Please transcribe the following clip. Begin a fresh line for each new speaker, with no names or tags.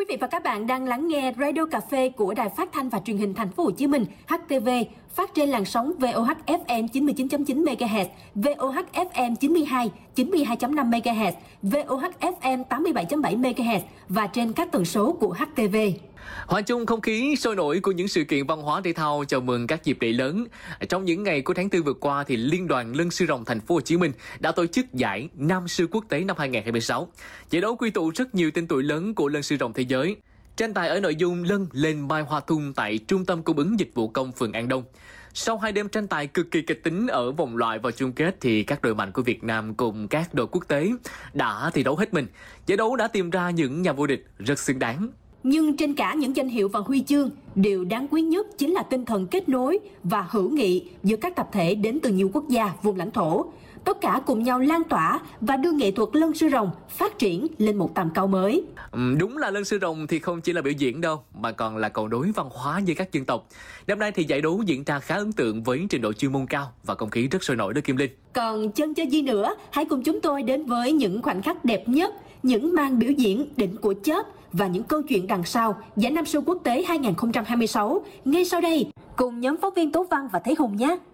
Quý vị và các bạn đang lắng nghe Radio Cà phê của Đài Phát thanh và Truyền hình Thành phố Hồ Chí Minh (HTV), phát trên làn sóng VOH FM 99.9 MHz, VOH FM 92.5 MHz, VOH FM 87.7 MHz và trên các tần số của HTV.
Hòa chung không khí sôi nổi của những sự kiện văn hóa thể thao chào mừng các dịp lễ lớn. Trong những ngày của tháng 4 vừa qua thì Liên đoàn Lân sư rồng Thành phố Hồ Chí Minh đã tổ chức giải Nam sư quốc tế năm 2026. Giải đấu quy tụ rất nhiều tên tuổi lớn của lân sư rồng thế giới. Tranh tài ở nội dung lân lên mai hoa thung tại Trung tâm Cung ứng Dịch vụ Công phường An Đông. Sau 2 đêm tranh tài cực kỳ kịch tính ở vòng loại và chung kết thì các đội mạnh của Việt Nam cùng các đội quốc tế đã thi đấu hết mình. Giải đấu đã tìm ra những nhà vô địch rất xứng đáng.
Nhưng trên cả những danh hiệu và huy chương, điều đáng quý nhất chính là tinh thần kết nối và hữu nghị giữa các tập thể đến từ nhiều quốc gia, vùng lãnh thổ. Tất cả cùng nhau lan tỏa và đưa nghệ thuật lân sư rồng phát triển lên một tầm cao mới.
Đúng là lân sư rồng thì không chỉ là biểu diễn đâu, mà còn là cầu nối văn hóa giữa các dân tộc. Năm nay thì giải đấu diễn ra khá ấn tượng với trình độ chuyên môn cao và không khí rất sôi nổi đó Kim Linh.
Còn chân chơi gì nữa, hãy cùng chúng tôi đến với những khoảnh khắc đẹp nhất, những màn biểu diễn đỉnh của chớp và những câu chuyện đằng sau giải Nam sư quốc tế 2026 ngay sau đây cùng nhóm phóng viên Tố Văn và Thế Hùng nhé.